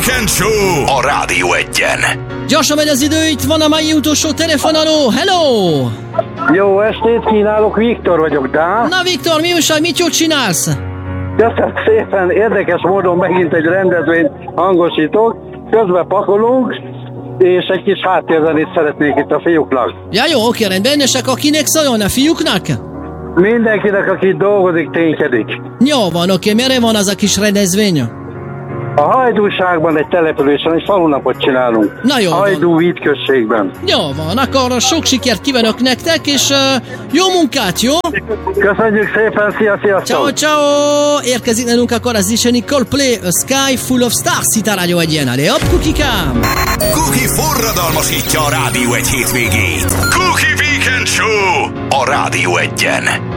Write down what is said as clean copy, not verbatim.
Weekend Show a Rádió Egyen. Gyorsan megy az idő, itt van a mai utolsó telefonáló. Hello! Jó estét kínálok, Viktor vagyok, de? Na Viktor, mi újság, mit jót csinálsz? Köszönöm szépen, érdekes módon megint egy rendezvényt hangosítok, közben pakolunk, és egy kis háttérzenét szeretnék itt a fiúknak. Ja jó, oké, rendben, és akkor kinek szóljon, a fiúknak? Mindenkinek, aki dolgozik, ténykedik. Jó van, oké, merre van az a kis rendezvény? A Hajdúságban egy településen egy falunapot csinálunk. Na jó van. Hajdú Vítközségben. Jó van, akkor sok sikert kívánok nektek, és jó munkát, jó? Köszönjük szépen, sziasztok! Ciao, ciao! Érkezik nálunk akkor az Isseni Coldplay, A Sky Full of Stars itt a Rádió Egyen. Allez, hopp, kukikám! Cookie forradalmasítja a Rádió Egy hétvégét. Cookie Weekend Show a Rádió Egyen.